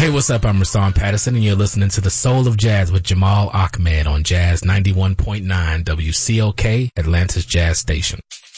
Hey, what's up? I'm Rasan Patterson, and you're listening to The Soul of Jazz with Jamal Ahmed on Jazz 91.9 WCOK, Atlanta's Jazz Station.